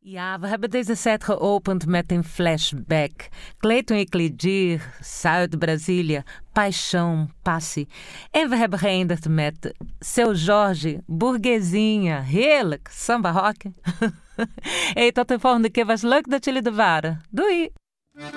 Ja, we hebben deze set geopend met een flashback. Clayton e Cledir, Zuid-Brazilië, Paixão, Passie. En we hebben geëindigd met Seu Jorge, Burguesinha. Heerlijk, samba rock. Hey, tot de volgende keer. Was leuk dat jullie er waren. Doei!